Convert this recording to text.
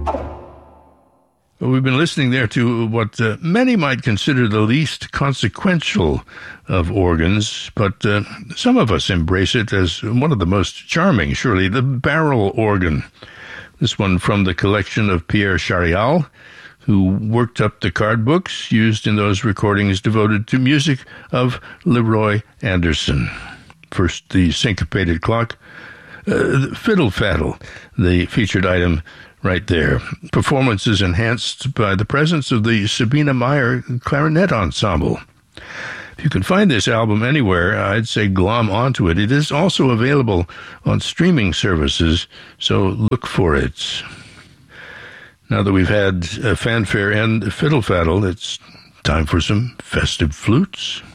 We've been listening there to what many might consider the least consequential of organs, but some of us embrace it as one of the most charming, surely, the barrel organ. This one from the collection of Pierre Charial, who worked up the card books used in those recordings devoted to music of Leroy Anderson. First, the syncopated clock, Fiddle Faddle, the featured item right there. Performance is enhanced by the presence of the Sabina Meyer Clarinet Ensemble. If you can find this album anywhere, I'd say glom onto it. It is also available on streaming services, so look for it. Now that we've had fanfare and Fiddle Faddle, it's time for some festive flutes.